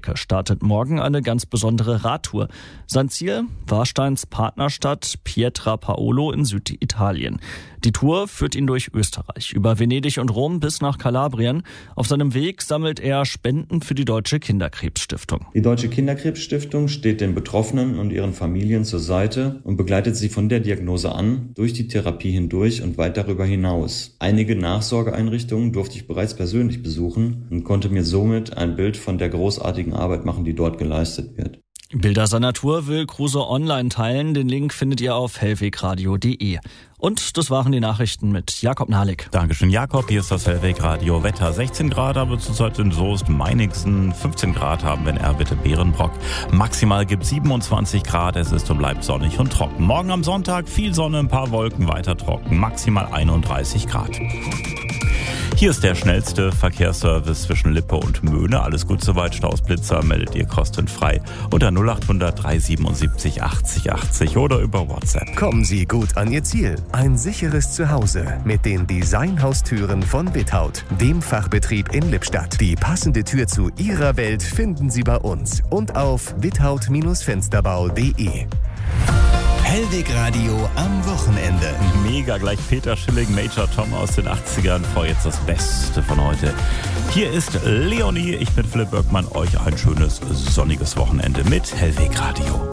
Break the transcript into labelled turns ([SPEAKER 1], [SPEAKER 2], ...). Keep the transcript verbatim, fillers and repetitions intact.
[SPEAKER 1] Strecke startet morgen eine ganz besondere Radtour. Sein Ziel? Warsteins Partnerstadt Pietrapaolo in Süditalien. Die Tour führt ihn durch Österreich, über Venedig und Rom bis nach Kalabrien. Auf seinem Weg sammelt er Spenden für die Deutsche Kinderkrebsstiftung.
[SPEAKER 2] Die Deutsche Kinderkrebsstiftung steht den Betroffenen und ihren Familien zur Seite und begleitet sie von der Diagnose an, durch die Therapie hindurch und weit darüber hinaus. Einige Nachsorgeeinrichtungen durfte ich bereits persönlich besuchen und konnte mir somit ein Bild von der großartigen Arbeit machen, die dort geleistet wird.
[SPEAKER 1] Bilder seiner Tour will Kruse online teilen. Den Link findet ihr auf hellwegradio punkt de. Und das waren die Nachrichten mit Jakob Nahlik.
[SPEAKER 3] Dankeschön, Jakob. Hier ist das Hellwegradio. Wetter sechzehn Grad, aber zurzeit in Soest, Meiningen. fünfzehn Grad haben wir in Erwitte, Beerenbrock. Maximal gibt siebenundzwanzig Grad. Es ist und bleibt sonnig und trocken. Morgen am Sonntag viel Sonne, ein paar Wolken, weiter trocken. Maximal einunddreißig Grad. Hier ist der schnellste Verkehrsservice zwischen Lippe und Möhne. Alles gut soweit. Stausblitzer meldet ihr kostenfrei unter null acht hundert drei siebenundsiebzig achtzig achtzig oder über WhatsApp.
[SPEAKER 4] Kommen Sie gut an Ihr Ziel. Ein sicheres Zuhause mit den Designhaustüren von Without, dem Fachbetrieb in Lippstadt. Die passende Tür zu Ihrer Welt finden Sie bei uns und auf without Fensterbau punkt de.
[SPEAKER 5] Hellwegradio am Wochenende.
[SPEAKER 3] Mega, gleich Peter Schilling, Major Tom aus den achtzigern. Vor jetzt das Beste von heute. Hier ist Leonie, ich bin Philipp Böckmann. Euch ein schönes sonniges Wochenende mit Hellwegradio.